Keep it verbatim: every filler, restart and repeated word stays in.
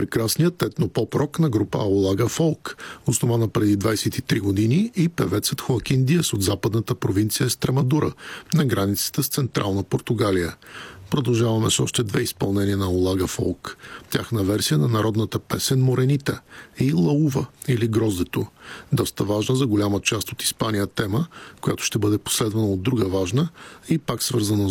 прекрасният етнопоп-рок на група Аулага Фолк, основана преди двайсет и три години, и певецът Хоакин Диас от западната провинция Естремадура, на границата с Централна Португалия. Продължаваме с още две изпълнения на Аулага Фолк. Тяхна версия на народната песен Моренита и Лаува или Гроздето. Доста важна за голяма част от Испания тема, която ще бъде последвана от друга важна и пак свързана с